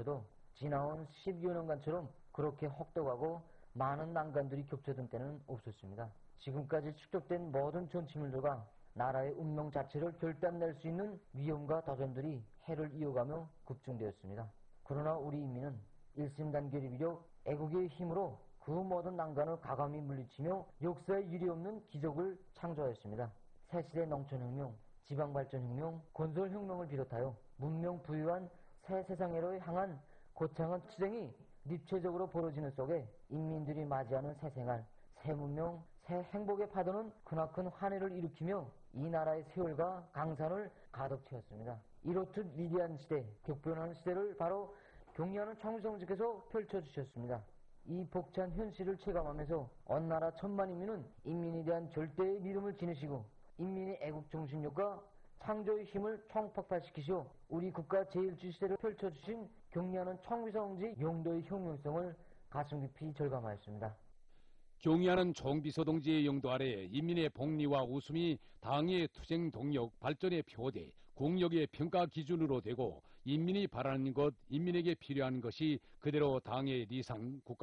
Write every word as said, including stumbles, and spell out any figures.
펼쳐도 지나온 십여 년간처럼 그렇게 혹독하고 많은 난관들이 겹쳐든 때는 없었습니다. 지금까지 축적된 모든 전치물들과 나라의 운명 자체를 결단낼 수 있는 위험과 도전들이 해를 이어가며 급증되었습니다. 그러나 우리 인민은 일심단결의 위력, 애국의 힘으로 그 모든 난관을 과감히 물리치며 역사에 유례없는 기적을 창조하였습니다. 새시대 농촌혁명, 지방발전혁명, 건설혁명을 비롯하여 문명 부유한 새 세상으로 향한 거창한 투쟁이 입체적으로 벌어지는 속에 인민들이 맞이하는 새 생활, 새 문명, 새 행복의 파도는 크나큰 환희를 일으키며 이 나라의 세월과 강산을 가득 채웠습니다. 이렇듯 위대한 시대, 격변하는 시대를 바로 경리하는 청성주께서 펼쳐주셨습니다. 이 벅찬 현실을 체감하면서 온 나라 천만 인민은 인민에 대한 절대의 믿음을 지니시고 인민의 애국정신력과 창조의 힘을 총폭발시키시어 우리 국가 제일주 시대를 펼쳐주신 경리하는 총비서동지 용도의 혁명성을 가슴 깊이 절감하였습니다. 경의하는 총비서동지의 영도 아래 인민의 복리와 웃음이 당의 투쟁 동력 발전의 표대, 국력의 평가 기준으로 되고 인민이 바라는 것, 인민에게 필요한 것이 그대로 당의 리상 국가